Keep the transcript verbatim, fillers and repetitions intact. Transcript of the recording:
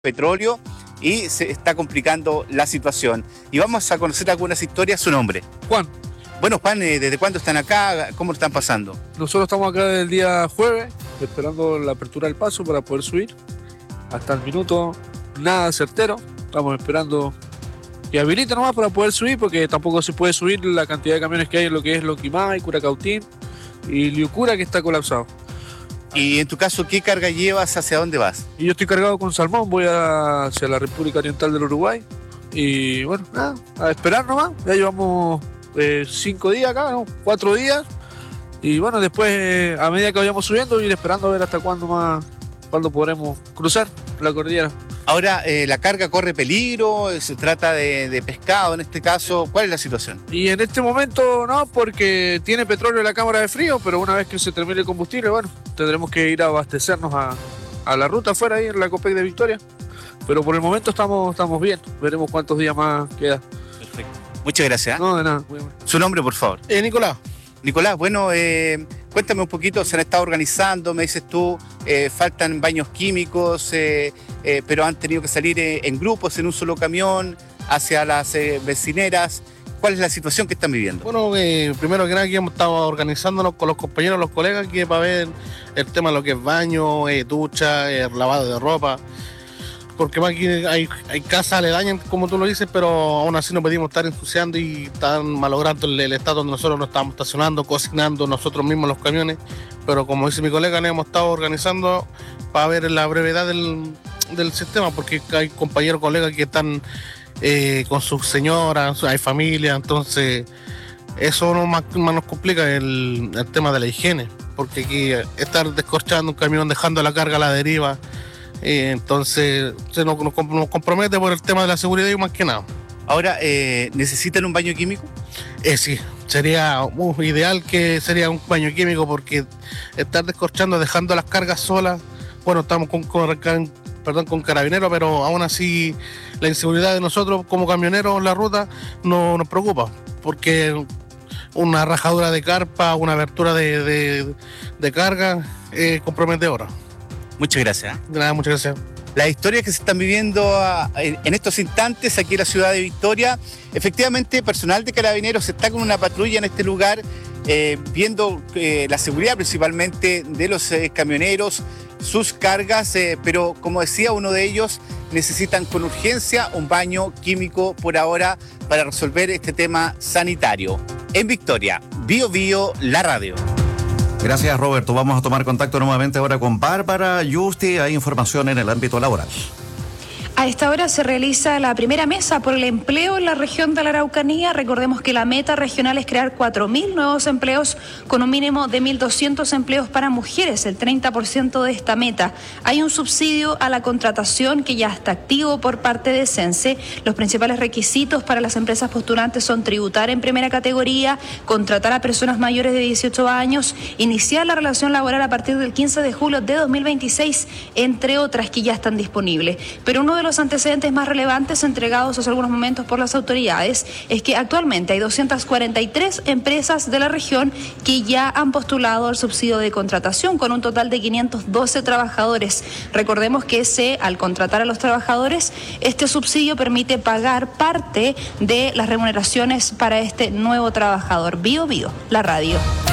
petróleo y se está complicando la situación. Y vamos a conocer algunas historias. Su nombre. Juan. Bueno, Juan, eh, ¿desde cuándo están acá? ¿Cómo lo están pasando? Nosotros estamos acá desde el día jueves, esperando la apertura del paso para poder subir. Hasta el minuto, nada certero. Estamos esperando que habilite nomás para poder subir, porque tampoco se puede subir la cantidad de camiones que hay en lo que es Loquimay, Curacautín y Liucura, que está colapsado. Y en tu caso, ¿qué carga llevas? ¿Hacia dónde vas? Y yo estoy cargado con salmón, voy a, hacia la República Oriental del Uruguay. Y bueno, nada, a esperar nomás. Ya llevamos eh, cinco días acá, ¿no? Cuatro días. Y bueno, después, eh, a medida que vayamos subiendo, ir esperando a ver hasta cuándo más, cuándo podremos cruzar la cordillera. Ahora, eh, ¿la carga corre peligro? ¿Se trata de, de pescado en este caso? ¿Cuál es la situación? Y en este momento no, porque tiene petróleo en la cámara de frío, pero una vez que se termine el combustible, bueno, tendremos que ir a abastecernos a, a la ruta afuera ahí en la Copec de Victoria. Pero por el momento estamos, estamos bien, veremos cuántos días más queda. Perfecto. Muchas gracias. ¿eh? No, de nada. Su nombre, por favor. Eh, Nicolás. Nicolás, bueno, eh, cuéntame un poquito, se han estado organizando, me dices tú, eh, faltan baños químicos, eh, eh, pero han tenido que salir eh, en grupos, en un solo camión, hacia las eh, vecineras. ¿Cuál es la situación que están viviendo? Bueno, eh, primero que nada aquí hemos estado organizándonos con los compañeros, los colegas, que para ver el tema de lo que es baño, eh, ducha, eh, lavado de ropa. Porque más aquí hay, hay casas aledañas, como tú lo dices, pero aún así no pedimos estar ensuciando y estar malogrando el, el estado donde nosotros nos estamos estacionando, cocinando nosotros mismos los camiones. Pero como dice mi colega, nos hemos estado organizando para ver la brevedad del, del sistema, porque hay compañeros, colegas que están eh, con sus señoras, hay familia, entonces eso no más, más nos complica el, el tema de la higiene, porque aquí estar descorchando un camión, dejando la carga a la deriva, Eh, entonces se nos, nos, nos compromete por el tema de la seguridad y más que nada. Ahora, eh, ¿necesitan un baño químico? Eh, sí, sería uh, ideal que sería un baño químico, porque estar descorchando, dejando las cargas solas, bueno, estamos con, con, perdón, con carabineros, pero aún así la inseguridad de nosotros como camioneros en la ruta no nos preocupa, porque una rajadura de carpa, una abertura de, de, de carga eh, compromete ahora. Muchas gracias. ¿eh? Nada, muchas gracias. Las historias que se están viviendo en estos instantes aquí en la ciudad de Victoria, efectivamente, personal de Carabineros está con una patrulla en este lugar, eh, viendo eh, la seguridad principalmente de los eh, camioneros, sus cargas, eh, pero como decía uno de ellos, necesitan con urgencia un baño químico por ahora para resolver este tema sanitario. En Victoria, Bio Bio, la radio. Gracias, Roberto. Vamos a tomar contacto nuevamente ahora con Bárbara Yusti. Hay información en el ámbito laboral. A esta hora se realiza la primera mesa por el empleo en la región de la Araucanía. Recordemos que la meta regional es crear cuatro mil nuevos empleos con un mínimo de mil doscientos empleos para mujeres, el treinta por ciento de esta meta. Hay un subsidio a la contratación que ya está activo por parte de Sense. Los principales requisitos para las empresas postulantes son tributar en primera categoría, contratar a personas mayores de dieciocho años, iniciar la relación laboral a partir del quince de julio de dos mil veintiséis, entre otras que ya están disponibles. Pero uno de los antecedentes más relevantes entregados hace algunos momentos por las autoridades es que actualmente hay doscientas cuarenta y tres empresas de la región que ya han postulado al subsidio de contratación con un total de quinientos doce trabajadores. Recordemos que se, al contratar a los trabajadores, este subsidio permite pagar parte de las remuneraciones para este nuevo trabajador. Bio Bio, la radio.